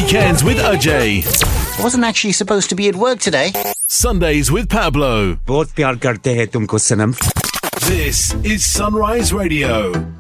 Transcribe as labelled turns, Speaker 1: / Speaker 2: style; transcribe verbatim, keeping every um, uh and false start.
Speaker 1: Weekends with Ajay.
Speaker 2: I wasn't actually supposed to be at work today.
Speaker 1: Sundays with Pablo.
Speaker 3: बहुत प्यार करते हैं तुमको सनम.
Speaker 1: This is Sunrise Radio.